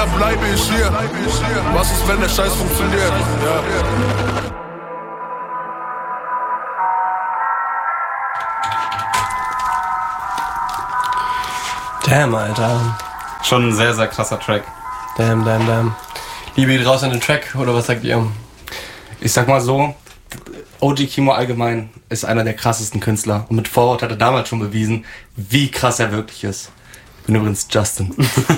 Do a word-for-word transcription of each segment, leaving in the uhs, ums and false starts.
oder bleibe ich hier? Was ist, wenn der Scheiß funktioniert? Ja. Damn, Alter. Schon ein sehr, sehr krasser Track. Damn, damn, damn. Liebe geht raus an den Track, oder was sagt ihr? Ich sag mal so, O G Kimo allgemein ist einer der krassesten Künstler. Und mit Vorwort hat er damals schon bewiesen, wie krass er wirklich ist. Ich bin übrigens Justin.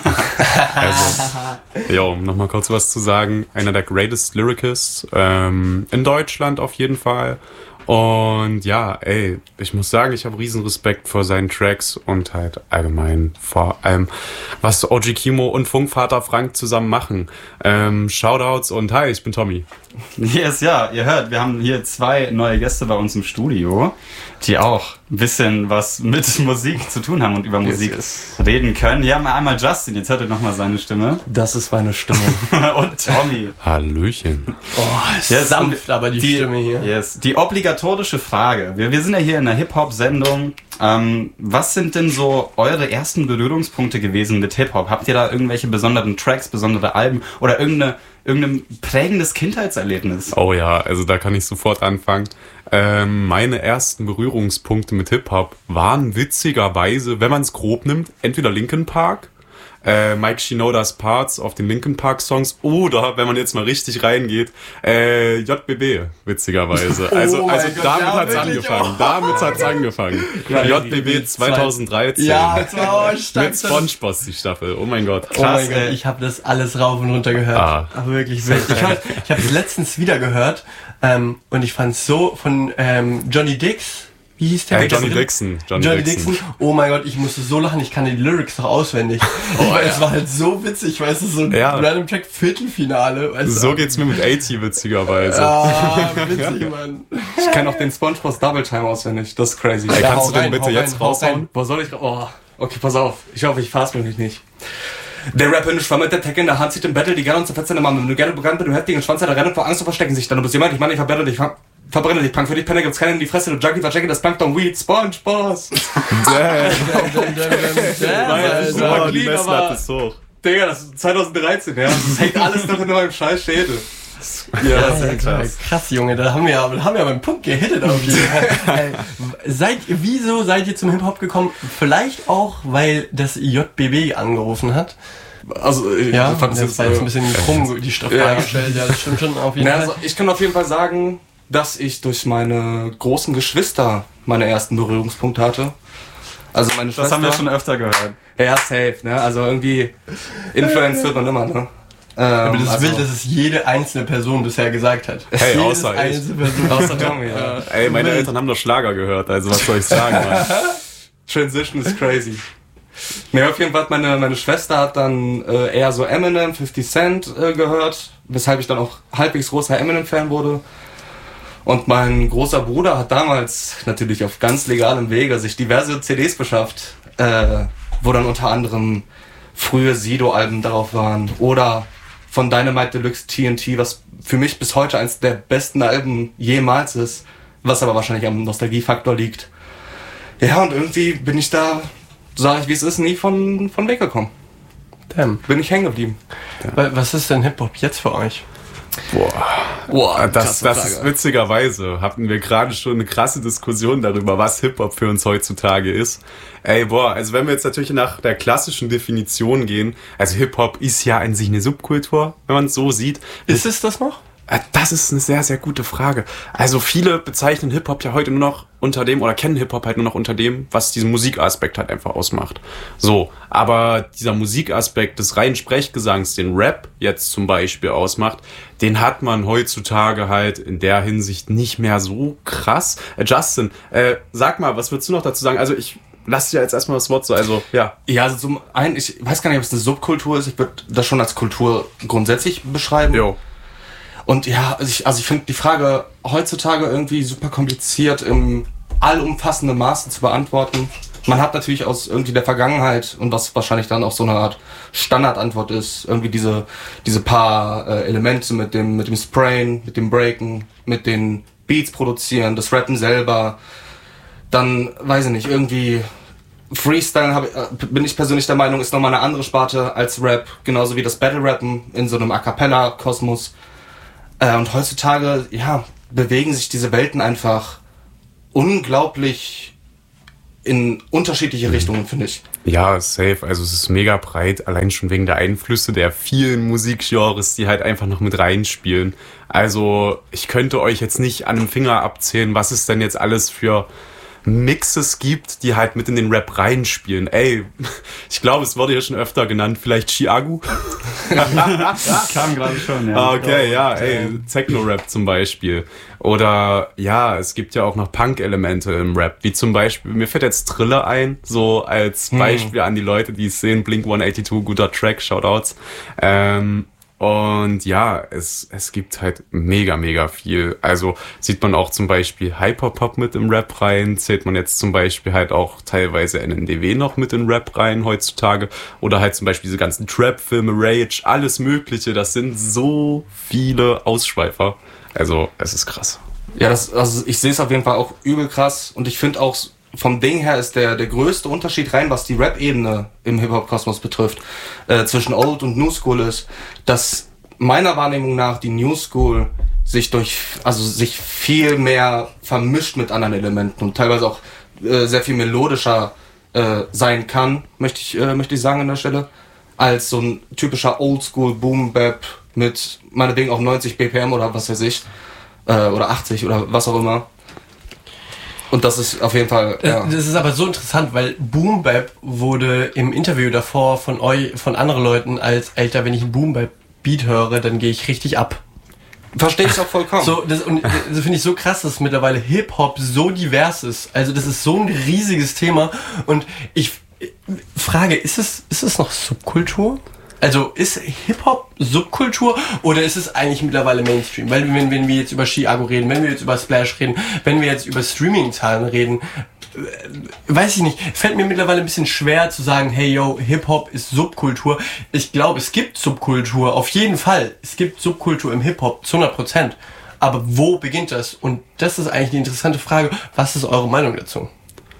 Also, jo, um nochmal kurz was zu sagen. Einer der greatest Lyricists ähm, in Deutschland auf jeden Fall. Und ja, ey, ich muss sagen, ich habe riesen Respekt vor seinen Tracks und halt allgemein vor allem, was O G Kimo und Funkvater Frank zusammen machen. Ähm, Shoutouts und hi, ich bin Tommy. Yes, ja, ihr hört, wir haben hier zwei neue Gäste bei uns im Studio, die auch ein bisschen was mit Musik zu tun haben und über Musik yes, yes. reden können. Hier haben wir einmal Justin, jetzt hört ihr nochmal seine Stimme. Das ist meine Stimme. Und Tommy. Hallöchen. Oh, ist yes, sanft, aber die, die Stimme hier. Yes, die obligatorische Frage. Wir, wir sind ja hier in einer Hip-Hop-Sendung. Ähm, was sind denn so eure ersten Berührungspunkte gewesen mit Hip-Hop? Habt ihr da irgendwelche besonderen Tracks, besondere Alben oder irgendeine irgendein prägendes Kindheitserlebnis? Oh ja, also da kann ich sofort anfangen. Ähm, meine ersten Berührungspunkte mit Hip-Hop waren witzigerweise, wenn man es grob nimmt, entweder Linkin Park, äh, Mike Shinoda's Parts auf den Linkin Park Songs oder, wenn man jetzt mal richtig reingeht, äh, J B B, witzigerweise. Also, oh also Gott, damit ja, hat's wirklich, angefangen. oh. Damit hat's angefangen. Ja, J B B zwanzig dreizehn. Ja, das war auch mit SpongeBob die Staffel. Oh mein Gott. Krass, oh mein Gott, ich habe das alles rauf und runter gehört. Ah. Aber wirklich, wirklich. Ich habe ich hab es letztens wieder gehört ähm, und ich fand es so von ähm, Johnny Dix. Wie hieß der? Äh, Johnny Dixon. Johnny, Johnny Dixon. Dixon. Oh mein Gott, ich musste so lachen, ich kann die Lyrics doch auswendig. Oh, ich, ja. Es war halt so witzig, weißt du, so ein ja. Random Track Viertelfinale. Weißt so du? Geht's mir mit eighty witzigerweise. Ah, witzig, Mann. Ich kann auch den SpongeBob Double Time auswendig, das ist crazy. Ey, ja, kannst du den rein, bitte jetzt rein, raushauen? Wo soll ich? Oh, okay, pass auf. Ich hoffe, ich fass mich nicht. Der Rapper in Schwamm mit der Tech in der Hand zieht im Battle die gerne und zerfetzt deine Mama. Wenn du gerne bekannt bist, du heftigen Schwanz, der rennt vor Angst zu verstecken sich. Dann du bist jemand, ich meine, ich verbattle dich. Verbrenne dich, Punk. Für dich, Penner, gibt's keinen in die Fresse. Du Junkie, verchecke das Plankton Weed. SpongeBob. Damn. Damn. Die Messlatte ist hoch. Digga, das ist zwanzig dreizehn, ja. Das hängt alles noch in meinem scheiß Schädel. Ja, das ist krass. Krass, Junge, da haben wir ja, haben wir aber einen Punkt gehittet auf jeden Fall. seid, wieso seid ihr zum Hip-Hop gekommen? Vielleicht auch, weil das J B B angerufen hat. Also, ich ja, fand das das jetzt war jetzt ein bisschen krumm, die Frage ja. gestellt. Ja, das stimmt schon auf jeden Na, Fall. also ich kann auf jeden Fall sagen, dass ich durch meine großen Geschwister meine ersten Berührungspunkte hatte. Also meine Schwester. Das haben wir schon öfter gehört. Ja, safe, ne? Also irgendwie Influence wird man immer, ne? Ähm, Aber das ist also wild, dass es jede einzelne Person bisher gesagt hat. Hey, Jede außer ich. einzelne Person. Außer Tommy, ja. Ey, meine Eltern haben doch Schlager gehört, also was soll ich sagen, Mann? Transition ist crazy. Ne, auf jeden Fall hat meine, meine Schwester hat dann äh, eher so Eminem, fifty Cent äh, gehört, weshalb ich dann auch halbwegs großer Eminem-Fan wurde. Und mein großer Bruder hat damals natürlich auf ganz legalem Wege sich diverse C Ds beschafft, äh, wo dann unter anderem frühe Sido-Alben darauf waren oder von Dynamite Deluxe T N T, was für mich bis heute eins der besten Alben jemals ist, was aber wahrscheinlich am Nostalgiefaktor liegt. Ja, und irgendwie bin ich da, sag ich wie es ist, nie von, von weggekommen. Damn. Bin ich hängen geblieben. Ja. Was ist denn Hip-Hop jetzt für euch? Boah, Boah das, das ist witzigerweise, hatten wir gerade schon eine krasse Diskussion darüber, was Hip-Hop für uns heutzutage ist. Ey, boah, also wenn wir jetzt natürlich nach der klassischen Definition gehen, also Hip-Hop ist ja an sich eine Subkultur, wenn man es so sieht. Ist es das noch? Das ist eine sehr, sehr gute Frage. Also viele bezeichnen Hip-Hop ja heute nur noch unter dem, oder kennen Hip-Hop halt nur noch unter dem, was diesen Musikaspekt halt einfach ausmacht. So, aber dieser Musikaspekt des reinen Sprechgesangs, den Rap jetzt zum Beispiel ausmacht, den hat man heutzutage halt in der Hinsicht nicht mehr so krass. Äh, Justin, äh, sag mal, was würdest du noch dazu sagen? Also ich lass dir jetzt erstmal das Wort so, also ja. Ja, also zum einen, ich weiß gar nicht, ob es eine Subkultur ist, ich würde das schon als Kultur grundsätzlich beschreiben. Jo. Und ja, also ich, also ich finde die Frage heutzutage irgendwie super kompliziert im allumfassenden Maße zu beantworten. Man hat natürlich aus irgendwie der Vergangenheit und was wahrscheinlich dann auch so eine Art Standardantwort ist, irgendwie diese diese paar äh, Elemente mit dem mit dem Sprayen, mit dem Breaken, mit den Beats produzieren, das Rappen selber. Dann weiß ich nicht, irgendwie Freestyle hab, bin ich persönlich der Meinung, ist nochmal eine andere Sparte als Rap, genauso wie das Battle-Rappen in so einem A-Cappella-Kosmos. Äh, und heutzutage, ja, bewegen sich diese Welten einfach unglaublich in unterschiedliche Richtungen, finde ich. Ja, safe. Also es ist mega breit, allein schon wegen der Einflüsse der vielen Musikgenres, die halt einfach noch mit reinspielen. Also ich könnte euch jetzt nicht an einem Finger abzählen, was es denn jetzt alles für Mixes gibt, die halt mit in den Rap reinspielen. Ey, ich glaube, es wurde ja schon öfter genannt, vielleicht Chiagu. Kam gerade schon, ja. Okay, ja, ey, Techno-Rap zum Beispiel. Oder, ja, es gibt ja auch noch Punk-Elemente im Rap, wie zum Beispiel, mir fällt jetzt Thriller ein, so als Beispiel hm. an die Leute, die es sehen, Blink one eighty-two, guter Track, Shoutouts. Ähm, Und ja, es, es gibt halt mega, mega viel. Also sieht man auch zum Beispiel Hyperpop mit im Rap rein, zählt man jetzt zum Beispiel halt auch teilweise N N D W noch mit in Rap rein heutzutage. Oder halt zum Beispiel diese ganzen Trap-Filme, Rage, alles Mögliche. Das sind so viele Ausschweifer. Also es ist krass. Ja, das, also ich sehe es auf jeden Fall auch übel krass. Und ich finde auch, vom Ding her ist der, der größte Unterschied rein, was die Rap-Ebene im Hip-Hop-Kosmos betrifft, äh, zwischen Old und New School ist, dass meiner Wahrnehmung nach die New School sich durch, also sich viel mehr vermischt mit anderen Elementen und teilweise auch äh, sehr viel melodischer äh, sein kann, möchte ich, äh, möchte ich sagen an der Stelle, als so ein typischer Oldschool Boom-Bap mit meinetwegen auch neunzig B P M oder was weiß ich, äh, oder achtzig oder was auch immer. Und das ist auf jeden Fall, ja. Das ist aber so interessant, weil Boom Bap wurde im Interview davor von euch, von anderen Leuten als, Alter, wenn ich einen Boom Bap Beat höre, dann gehe ich richtig ab. Verstehe ich auch vollkommen. So, das, und das finde ich so krass, dass mittlerweile Hip-Hop so divers ist. Also das ist so ein riesiges Thema und ich frage, ist es, ist es noch Subkultur? Also ist Hip-Hop Subkultur oder ist es eigentlich mittlerweile Mainstream? Weil wenn, wenn wir jetzt über Chiago reden, wenn wir jetzt über Splash reden, wenn wir jetzt über Streaming-Zahlen reden, weiß ich nicht, fällt mir mittlerweile ein bisschen schwer zu sagen, hey yo, Hip-Hop ist Subkultur. Ich glaube, es gibt Subkultur, auf jeden Fall. Es gibt Subkultur im Hip-Hop, zu hundert Prozent. Aber wo beginnt das? Und das ist eigentlich die interessante Frage. Was ist eure Meinung dazu?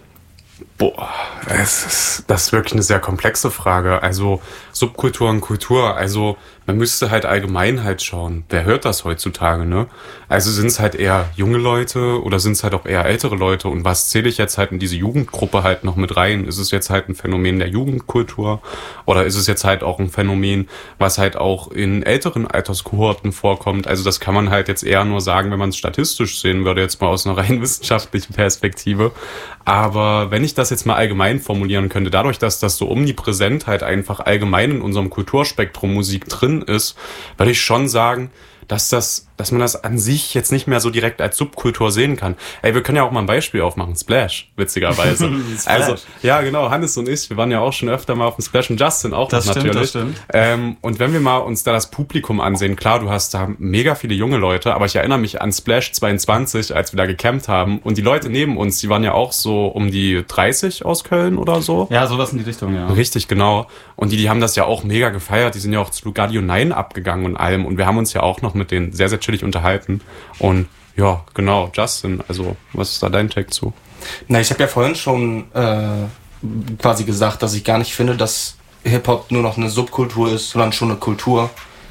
Boah, es ist, das ist wirklich eine sehr komplexe Frage. Also Subkultur und Kultur, also man müsste halt allgemein halt schauen, wer hört das heutzutage, ne? Also sind es halt eher junge Leute oder sind es halt auch eher ältere Leute? Und was zähle ich jetzt halt in diese Jugendgruppe halt noch mit rein? Ist es jetzt halt ein Phänomen der Jugendkultur oder ist es jetzt halt auch ein Phänomen, was halt auch in älteren Alterskohorten vorkommt? Also das kann man halt jetzt eher nur sagen, wenn man es statistisch sehen würde, jetzt mal aus einer rein wissenschaftlichen Perspektive. Aber wenn ich das jetzt mal allgemein formulieren könnte, dadurch, dass das so omnipräsent halt einfach allgemein in unserem Kulturspektrum Musik drin ist, würde ich schon sagen, dass das, dass man das an sich jetzt nicht mehr so direkt als Subkultur sehen kann. Ey, wir können ja auch mal ein Beispiel aufmachen. Splash, witzigerweise. Splash. Also, ja, genau, Hannes und ich, wir waren ja auch schon öfter mal auf dem Splash und Justin auch das noch stimmt, natürlich. Das stimmt. Ähm, und wenn wir mal uns da das Publikum ansehen, klar, du hast da mega viele junge Leute, aber ich erinnere mich an Splash zweiundzwanzig, als wir da gecampt haben. Und die Leute neben uns, die waren ja auch so um die dreißig aus Köln oder so. Ja, sowas in die Richtung, ja. Richtig, genau. Und die, die haben das ja auch mega gefeiert. Die sind ja auch zu Lugardio neun abgegangen und allem. Und wir haben uns ja auch noch mit denen sehr, sehr chillig unterhalten. Und ja, genau, Justin, also was ist da dein Take zu? Na, ich habe ja vorhin schon äh, quasi gesagt, dass ich gar nicht finde, dass Hip-Hop nur noch eine Subkultur ist, sondern schon eine Kultur.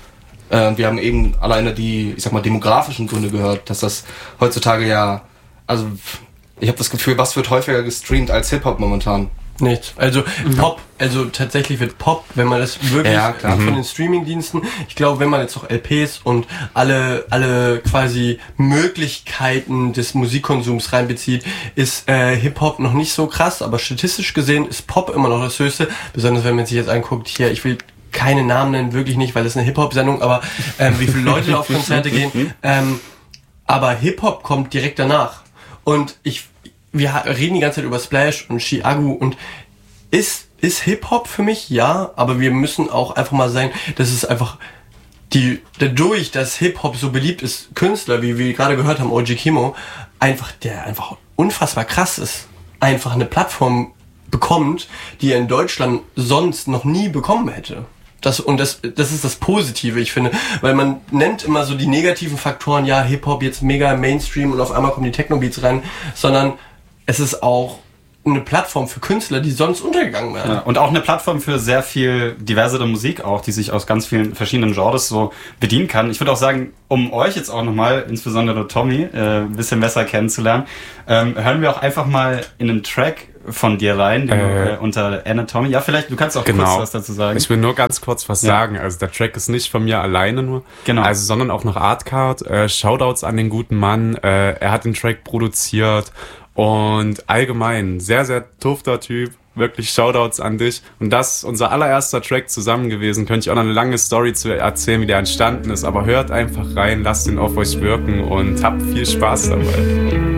Äh, wir haben eben alleine die, ich sag mal, demografischen Gründe gehört, dass das heutzutage ja, also ich habe das Gefühl, was wird häufiger gestreamt als Hip-Hop momentan? Nichts. Also mhm. Pop, also tatsächlich wird Pop, wenn man das wirklich ja, klar. von den Streamingdiensten, ich glaube, wenn man jetzt noch L Ps und alle alle quasi Möglichkeiten des Musikkonsums reinbezieht, ist äh, Hip-Hop noch nicht so krass, aber statistisch gesehen ist Pop immer noch das Höchste, besonders wenn man sich jetzt anguckt, hier, ich will keine Namen nennen, wirklich nicht, weil das ist eine Hip-Hop-Sendung, aber ähm, wie viele Leute da auf Konzerte gehen, ähm, aber Hip-Hop kommt direkt danach und ich wir reden die ganze Zeit über Splash und Chiago und ist, ist Hip-Hop für mich? Ja, aber wir müssen auch einfach mal sagen, dass es einfach die, dadurch, dass Hip-Hop so beliebt ist, Künstler, wie wir gerade gehört haben, O G Kimo, einfach, der einfach unfassbar krass ist, einfach eine Plattform bekommt, die er in Deutschland sonst noch nie bekommen hätte. Das, und das, das ist das Positive, ich finde, weil man nennt immer so die negativen Faktoren, ja, Hip-Hop jetzt mega Mainstream und auf einmal kommen die Techno-Beats rein, sondern es ist auch eine Plattform für Künstler, die sonst untergegangen wären. Ja, und auch eine Plattform für sehr viel diversere Musik auch, die sich aus ganz vielen verschiedenen Genres so bedienen kann. Ich würde auch sagen, um euch jetzt auch nochmal, insbesondere Tommy, äh, ein bisschen besser kennenzulernen, ähm, hören wir auch einfach mal in einen Track von dir rein, den äh, du, äh, unter Anatomy. Ja, vielleicht, du kannst auch genau. kurz was dazu sagen. Ich will nur ganz kurz was ja. sagen. Also der Track ist nicht von mir alleine nur, genau. also sondern auch noch Artcard. Äh, Shoutouts an den guten Mann. Äh, er hat den Track produziert und allgemein sehr, sehr dufter Typ. Wirklich Shoutouts an dich. Und das ist unser allererster Track zusammen gewesen. Könnte ich auch noch eine lange Story zu erzählen, wie der entstanden ist. Aber hört einfach rein, lasst ihn auf euch wirken und habt viel Spaß dabei.